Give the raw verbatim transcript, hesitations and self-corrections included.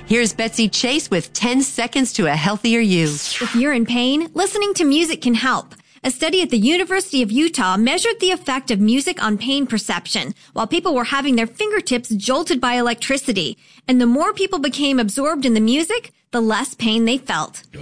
Here's Betsy Chase with ten seconds to a healthier you. If you're in pain, listening to music can help. A study at the University of Utah measured the effect of music on pain perception while people were having their fingertips jolted by electricity. And the more people became absorbed in the music, the less pain they felt.